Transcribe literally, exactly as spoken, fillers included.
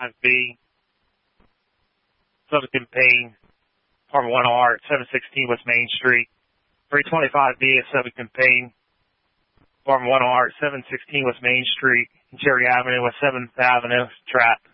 five B, Southern Payne, apartment one R at seven sixteen West Main Street. three twenty-five B at Southern Payne, apartment one R at seven sixteen West Main Street, and Cherry Avenue, West seventh Avenue, trapped.